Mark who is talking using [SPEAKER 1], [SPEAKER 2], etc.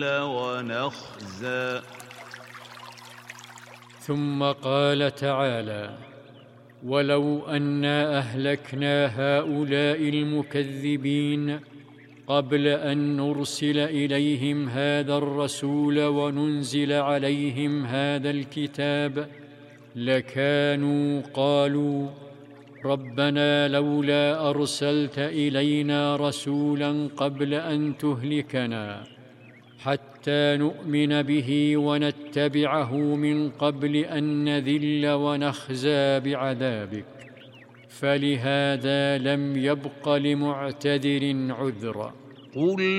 [SPEAKER 1] ونخزى.
[SPEAKER 2] ثم قال تعالى: ولو أنا أهلكنا هؤلاء المكذبين قبل أن نرسل إليهم هذا الرسول وننزل عليهم هذا الكتاب لكانوا قالوا: ربنا لولا أرسلت إلينا رسولا قبل أن تهلكنا حتى نؤمن به ونتبعه من قبل أن نذل ونخزى بعذابك. فلهذا لم يبق لمعتذر عذر.
[SPEAKER 1] قل